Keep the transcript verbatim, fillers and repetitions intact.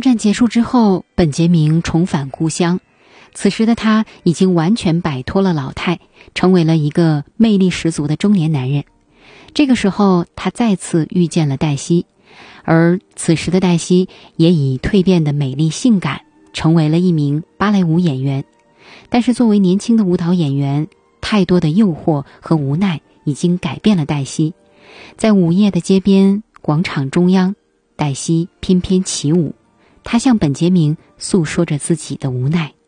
战结束之后，本杰明重返故乡。此时的他已经完全摆脱了老态，成为了一个魅力十足的中年男人。这个时候，他再次遇见了黛西，而此时的黛西也已蜕变的美丽性感，成为了一名芭蕾舞演员。但是作为年轻的舞蹈演员，太多的诱惑和无奈已经改变了黛西。在午夜的街边、广场中央，黛西翩翩起舞，她向本杰明诉说着自己的无奈。